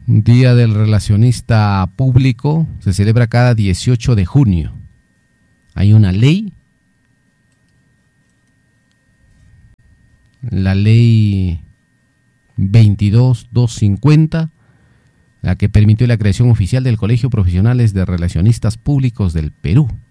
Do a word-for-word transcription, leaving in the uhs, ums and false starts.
Día del Relacionista Público se celebra cada dieciocho de junio. Hay una ley, la ley veintidós mil doscientos cincuenta, la que permitió la creación oficial del Colegio Profesionales de Relacionistas Públicos del Perú.